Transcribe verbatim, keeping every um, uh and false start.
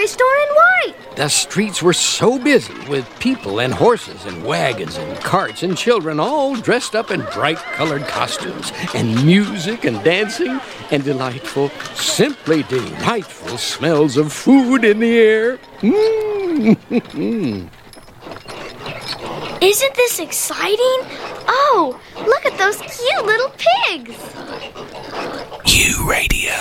grocery store in white. The streets were so busy with people and horses and wagons and carts and children all dressed up in bright-colored costumes and music and dancing and delightful, simply delightful smells of food in the air. Mm. Isn't this exciting? Oh, look at those cute little pigs. U Radio.